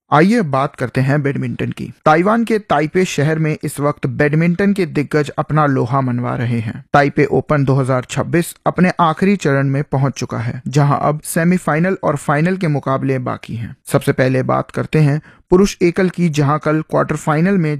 आइए बात करते हैं बैडमिंटन की। ताइवान के ताइपे शहर में इस वक्त बैडमिंटन के दिग्गज अपना लोहा मनवा रहे हैं। ताइपे ओपन 2026 अपने आखिरी चरण में पहुंच चुका है, जहां अब सेमीफाइनल और फाइनल के मुकाबले बाकी हैं। सबसे पहले बात करते हैं पुरुष एकल की, जहां कल क्वार्टर फाइनल में